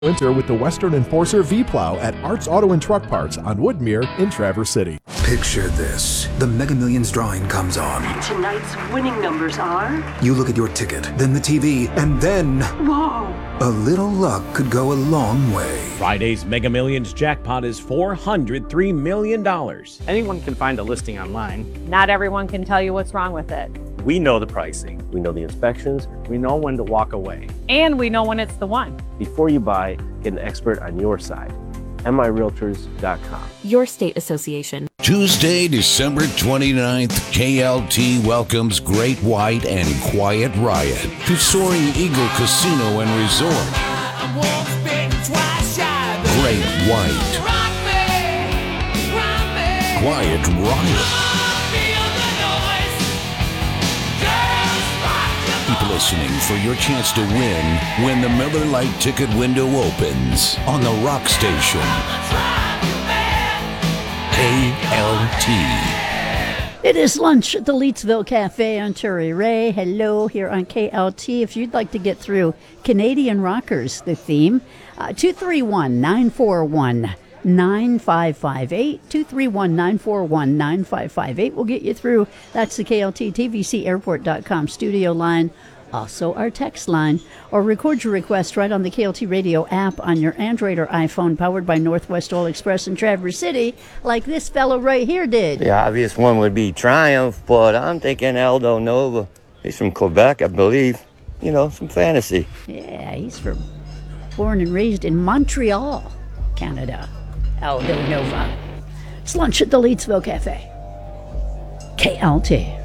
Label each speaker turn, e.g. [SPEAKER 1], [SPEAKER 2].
[SPEAKER 1] Winter with the Western Enforcer V-Plow at Arts Auto and Truck Parts on Woodmere in Traverse City.
[SPEAKER 2] Picture this. The Mega Millions drawing comes on.
[SPEAKER 3] And tonight's winning numbers are?
[SPEAKER 2] You look at your ticket, then the TV, and then...
[SPEAKER 3] Whoa!
[SPEAKER 2] A little luck could go a long way.
[SPEAKER 4] Friday's Mega Millions jackpot is $403 million.
[SPEAKER 5] Anyone can find a listing online.
[SPEAKER 6] Not everyone can tell you what's wrong with it.
[SPEAKER 5] We know the pricing. We know the inspections. We know when to walk away.
[SPEAKER 6] And we know when it's the one.
[SPEAKER 5] Before you buy, get an expert on your side. MIRealtors.com.
[SPEAKER 7] Your state association.
[SPEAKER 8] Tuesday, December 29th, KLT welcomes Great White and Quiet Riot to Soaring Eagle Casino and Resort. Great White. Quiet Riot. Keep listening for your chance to win when the Miller Lite ticket window opens on the Rock Station. KLT.
[SPEAKER 9] It is lunch at the Leetsville Cafe on Cherry Ray. Hello here on KLT. If you'd like to get through Canadian Rockers, the theme, 231-941-9558. 231-941-9558 will get you through. That's the KLT TVCairport.com studio line. Also our text line, or record your request right on the KLT radio app on your Android or iPhone, powered by Northwest Oil Express in Traverse City, like this fellow right here did.
[SPEAKER 10] The obvious one would be Triumph, but I'm thinking Aldo Nova. He's from Quebec, I believe. You know, some fantasy.
[SPEAKER 9] Yeah, he's born and raised in Montreal, Canada. Aldo Nova. It's lunch at the Leetsville Cafe. KLT.